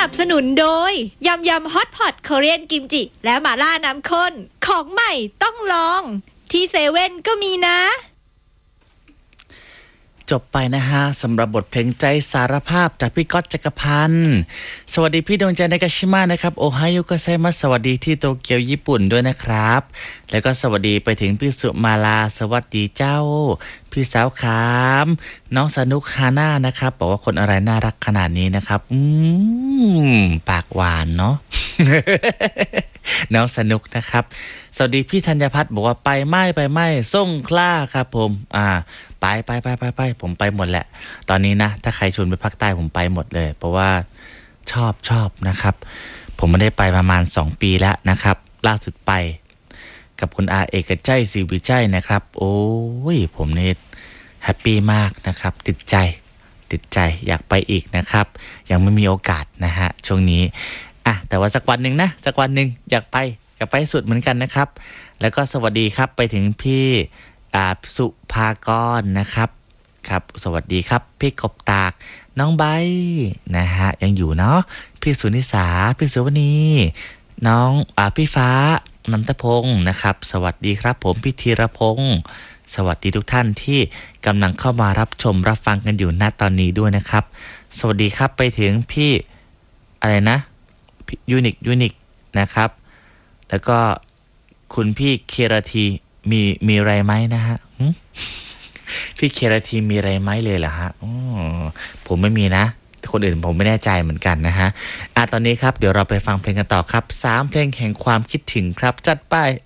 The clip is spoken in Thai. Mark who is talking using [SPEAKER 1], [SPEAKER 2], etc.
[SPEAKER 1] นับสนุนโดยยำยำฮอตพอตเกาหลีกิมจิและหม่าล่าน้ำข้นของใหม่ต้องลองที่เซเว่นก็มีนะ
[SPEAKER 2] จบไปนะฮะสำหรับบทเพลงใจสารภาพจากพี่ก๊อตจักรพันธ์สวัสดีพี่ดวงใจในกาชิมะนะครับโอไฮโอโกไซมัสสวัสดีที่โตเกียวญี่ปุ่นด้วยนะครับแล้วก็สวัสดีไปถึงพี่สุมาลาสวัสดีเจ้าพี่สาวขามน้องสนุกฮาน่านะครับบอกว่าคนอะไรน่ารักขนาดนี้นะครับปากหวานเนาะ น้องสนุกนะครับสวัสดีพี่ธัญพัฒน์บอกว่าไปไม่ส่งคล้าครับผมไปผมไปหมดแหละตอนนี้นะถ้าใครชวนไปภาคใต้ผมไปหมดเลยเพราะว่าชอบนะครับผมไม่ได้ไปประมาณ2ปีแล้วนะครับล่าสุดไปกับคุณอาเอกใจศรีวิจัยนะครับโอ้ยผมนี่แฮปปี้มากนะครับติดใจอยากไปอีกนะครับยังไม่มีโอกาสนะฮะช่วงนี้แต่ว่าสักวันหนึ่งอยากไปสุดเหมือนกันนะครับแล้วก็สวัสดีครับไปถึงพี่สุภากรนะครับครับสวัสดีครับพี่กบตากน้องใบนะฮะยังอยู่เนาะพี่สุนิสาพี่สุวณีน้องพี่ฟ้านันทพงศ์นะครับสวัสดีครับผมพี่ธีรพงศ์สวัสดีทุกท่านที่กำลังเข้ามารับชมรับฟังกันอยู่ณตอนนี้ด้วยนะครับสวัสดีครับไปถึงพี่อะไรนะยูนิคนะครับแล้วก็คุณพี่เคราทีมีอะไรไหมนะฮะพี่เคราทีมีอะไรไหมเลยเหรอฮะผมไม่มีนะคนอื่นผมไม่แน่ใจเหมือนกันนะฮะตอนนี้ครับเดี๋ยวเราไปฟังเพลงกันต่อครับ3เพลงแห่งความคิดถึงครับจัดไป